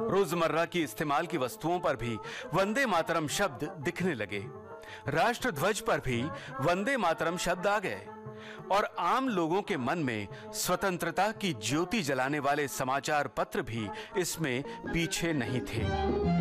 रोजमर्रा की इस्तेमाल की वस्तुओं पर भी वंदे मातरम शब्द दिखने लगे। राष्ट्र ध्वज पर भी वंदे मातरम शब्द आ गए और आम लोगों के मन में स्वतंत्रता की ज्योति जलाने वाले समाचार पत्र भी इसमें पीछे नहीं थे।